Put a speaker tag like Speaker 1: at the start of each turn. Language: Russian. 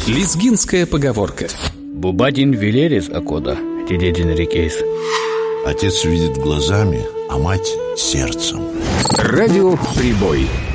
Speaker 1: Лезгинская поговорка.
Speaker 2: Бубатин велерис акода, дедедин рекейс.
Speaker 3: Отец видит глазами, а мать сердцем.
Speaker 1: Радиоприбой.